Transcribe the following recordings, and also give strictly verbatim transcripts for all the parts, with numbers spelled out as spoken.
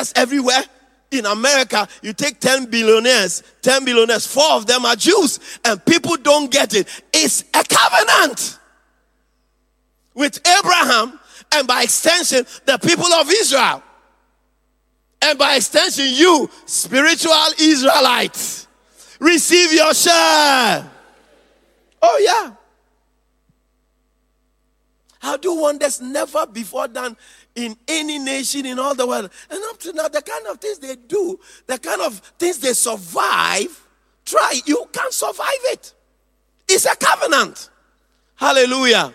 everywhere. In America, you take ten billionaires, ten billionaires, four of them are Jews, and people don't get it. It's a covenant with Abraham, and by extension, the people of Israel. And by extension, you, spiritual Israelites, receive your share. Oh, yeah. I'll do wonders never before done in any nation in all the world. And up to now, the kind of things they do, the kind of things they survive, try. You can't survive it. It's a covenant. Hallelujah.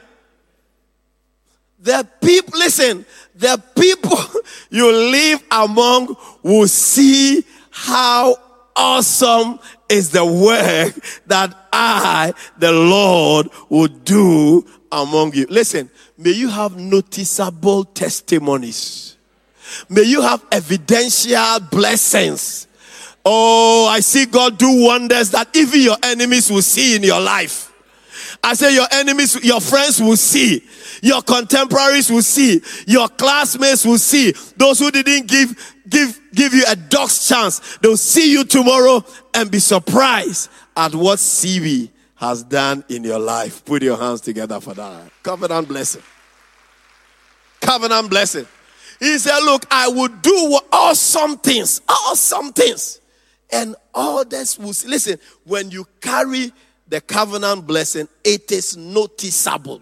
The people, listen, the people you live among will see how awesome is the work that I, the Lord, will do among you. Listen, may you have noticeable testimonies. May you have evidential blessings. Oh, I see God do wonders that even your enemies will see in your life. I say your enemies, your friends will see. Your contemporaries will see. Your classmates will see. Those who didn't give give give you a dog's chance, they'll see you tomorrow and be surprised at what C B has done in your life. Put your hands together for that. Covenant blessing. Covenant blessing. He said, look, I will do awesome things. Awesome things. And others will see. Listen, when you carry the covenant blessing, it is noticeable.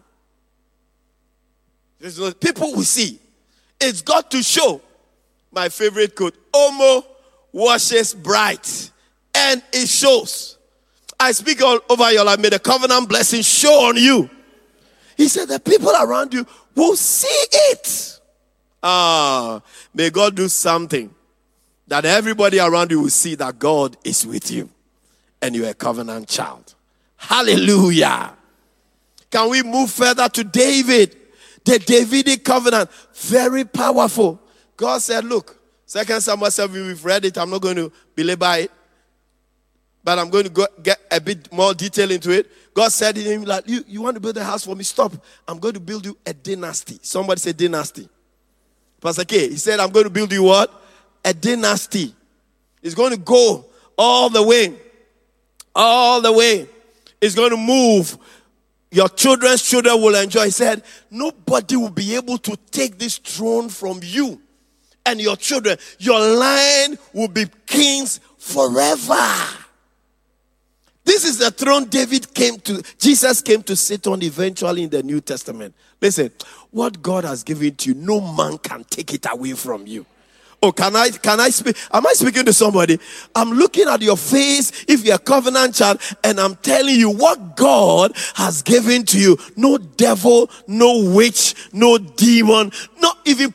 People will see. It's got to show. My favorite quote, Omo washes bright, and it shows. I speak all over your life. May the covenant blessing show on you. He said the people around you will see it. Ah, may God do something that everybody around you will see that God is with you and you're a covenant child. Hallelujah. Can we move further to David? The Davidic covenant, very powerful. God said, look, Second Samuel seven, we've read it. I'm not going to belabor it. But I'm going to go get a bit more detail into it. God said to him, like, you, you want to build a house for me? Stop. I'm going to build you a dynasty. Somebody say dynasty. Pastor K, he said, I'm going to build you what? A dynasty. It's going to go all the way. All the way. It's going to move. Your children's children will enjoy. He said, nobody will be able to take this throne from you and your children. Your line will be kings forever. This is the throne David came to, Jesus came to sit on eventually in the New Testament. Listen, what God has given to you, no man can take it away from you. Oh, can I, can I speak? Am I speaking to somebody? I'm looking at your face if you're a covenant child, and I'm telling you what God has given to you. No devil, no witch, no demon, not even